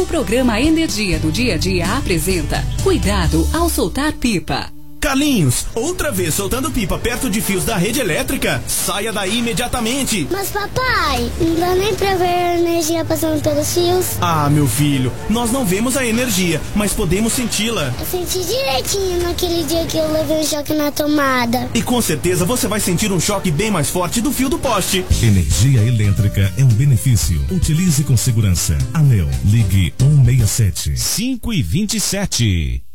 O programa Energia do Dia a Dia apresenta Cuidado ao soltar pipa. Carlinhos, outra vez soltando pipa perto de fios da rede elétrica? Saia daí imediatamente! Mas papai, não dá nem pra ver a energia passando pelos fios. Ah, meu filho, nós não vemos a energia, mas podemos senti-la. Eu senti direitinho naquele dia que eu levei um choque na tomada. E com certeza você vai sentir um choque bem mais forte do fio do poste. Energia elétrica é um benefício. Utilize com segurança. ANEEL, ligue 167. 5h27.